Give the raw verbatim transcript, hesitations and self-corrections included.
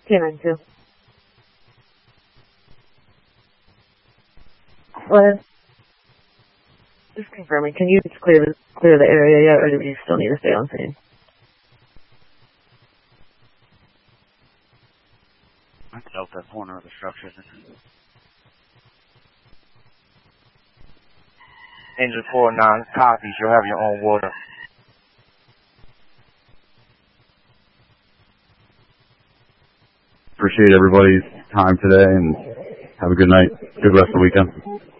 K nine two. Go ahead. Just confirming, can you clear the, clear the area yet, or do you still need to stay on scene? I can help that corner of the structure. Engine four nine copies, you'll have your own water. Appreciate everybody's time today, and have a good night. Good rest of the weekend.